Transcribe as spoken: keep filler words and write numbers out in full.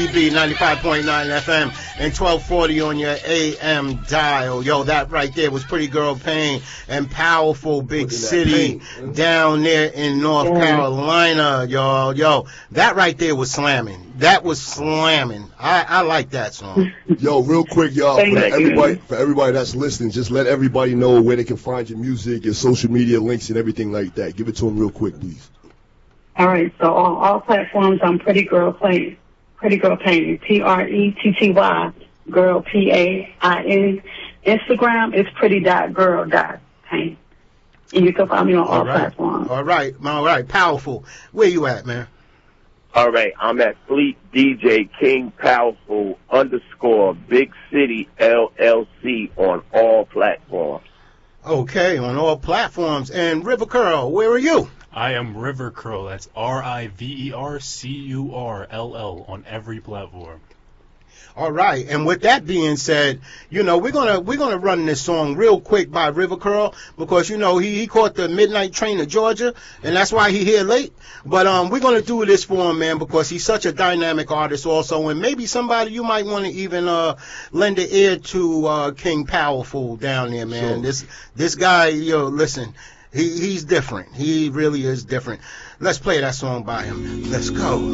T V, ninety-five point nine F M, and twelve forty on your A M dial. Yo, that right there was Pretty Girl Payne and Powerful Big City down there in North Yeah. Carolina, y'all. Yo, that right there was slamming. That was slamming. I, I like that song. Yo, real quick, y'all, Thank for you. everybody, for everybody that's listening, just let everybody know where they can find your music, your social media links, and everything like that. Give it to them real quick, please. All right, so on all platforms, I'm Pretty Girl Payne. Pretty Girl Payne, P R E T T Y, girl, P A I N. Instagram is pretty dot girl dot Payne. And you can find me on all, All right. platforms. All right. All right. Powerful. Where you at, man? All right, I'm at Fleet D J King Powerful underscore Big City L L C on all platforms. Okay, on all platforms. And River Curl, where are you? I am River Curl. That's R I V E R C U R L L on every platform. All right, and with that being said, you know, we're gonna we're gonna run this song real quick by River Curl because you know he, he caught the midnight train to Georgia and that's why he here late. But um we're gonna do this for him, man, because he's such a dynamic artist also, and maybe somebody you might want to even uh lend an ear to uh King Powerful down there, man. Sure. This this guy, yo, listen, he he's different. He really is different. Let's play that song by him. Let's go.